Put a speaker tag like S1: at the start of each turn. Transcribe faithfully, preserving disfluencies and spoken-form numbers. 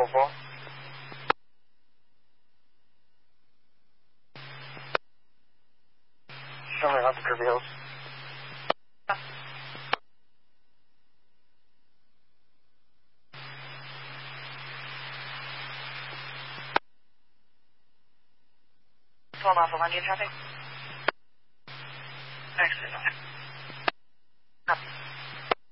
S1: four. Somewhere up Kirby Hills. twelve Alpha, London traffic. Excellent.